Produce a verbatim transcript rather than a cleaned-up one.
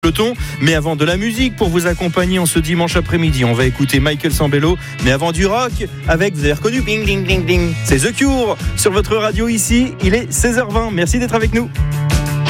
peloton, mais avant de la musique pour vous accompagner en ce dimanche après-midi. On va écouter Michael Sambello, mais avant du rock avec, vous avez reconnu, ding ding ding ding, c'est The Cure sur votre radio ici. Il est seize heures vingt. Merci d'être avec nous.